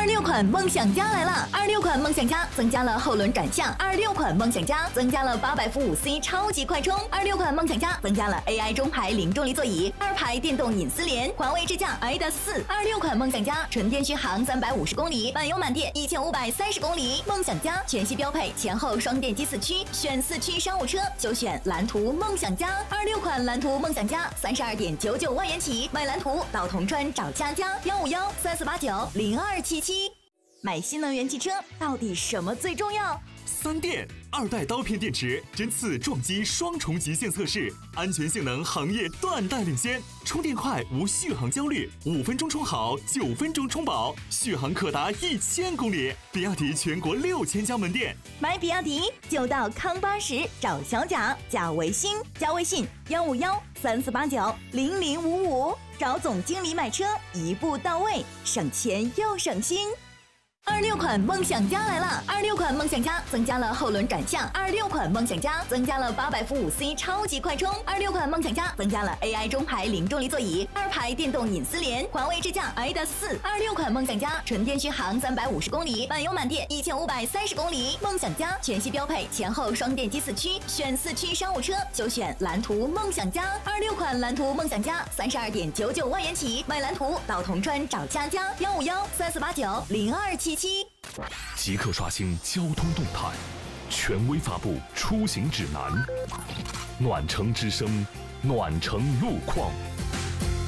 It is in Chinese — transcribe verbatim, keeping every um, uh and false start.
二六款梦想家来了！二六款梦想家增加了后轮转向，二六款梦想家增加了八百伏五 C 超级快充，二六款梦想家增加了 A I 中排零重力座椅，二排电动隐私联，华为智驾 I D A S 四。二六款梦想家纯电续航三百五十公里，满油满电一千五百三十公里。梦想家全系标配前后双电机四驱，选四驱商务车就选蓝图梦想家。二六款蓝图梦想家三十二点九九万元起，买蓝图到铜川找佳佳，幺五幺三四八九零二七七。买新能源汽车到底什么最重要？ 三电二代刀片电池针刺撞击双重极限测试，安全性能行业断代领先，充电快无续航焦虑，五分钟充好，九分钟充饱，续航可达一千公里。比亚迪全国六千家门店， 买比亚迪就到康巴什找小贾，加微信，加微信幺五幺三四八九零零五五，找总经理买车，一步到位，省钱又省心。二六款梦想家来了！二六款梦想家增加了后轮转向，二六款梦想家增加了八百伏五 C 超级快充，二六款梦想家增加了 A I 中排零重力座椅，二排电动隐私联，华为智驾 I D A S 四。二六款梦想家纯电续航三百五十公里，满油满电一千五百三十公里。梦想家全系标配前后双电机四驱，选四驱商务车就选蓝图梦想家。二六款蓝图梦想家三十二点九九万元起，买蓝图到铜川找佳佳，幺五幺三四八九零二七。 即刻刷新交通动态，权威发布出行指南。暖城之声，暖城路况。